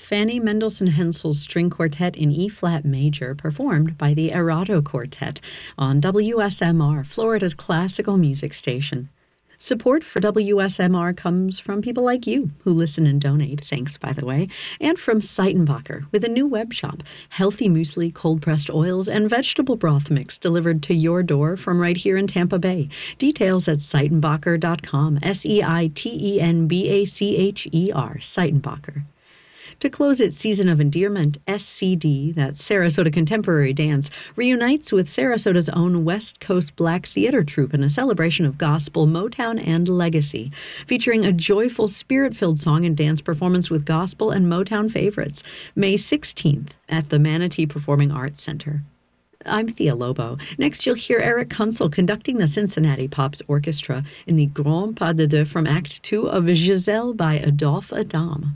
Fanny Mendelssohn Hensel's String Quartet in E-flat major, performed by the Erato Quartet on WSMR, Florida's classical music station. Support for WSMR comes from people like you who listen and donate, thanks, by the way, and from Seitenbacher with a new web shop, healthy muesli, cold-pressed oils, and vegetable broth mix delivered to your door from right here in Tampa Bay. Details at Seitenbacher.com, Seitenbacher, Seitenbacher. To close its season of endearment, SCD, that's Sarasota Contemporary Dance, reunites with Sarasota's own West Coast Black Theater Troupe in a celebration of gospel, Motown, and legacy, featuring a joyful, spirit-filled song and dance performance with gospel and Motown favorites, May 16th at the Manatee Performing Arts Center. I'm Thea Lobo. Next, you'll hear Eric Kunsel conducting the Cincinnati Pops Orchestra in the Grand Pas de Deux from Act 2 of Giselle by Adolphe Adam.